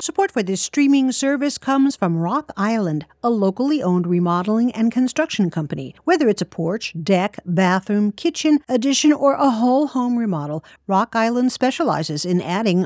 Support for this streaming service comes from Rock Island, a locally owned remodeling and construction company. Whether it's a porch, deck, bathroom, kitchen, addition, or a whole home remodel, Rock Island specializes in adding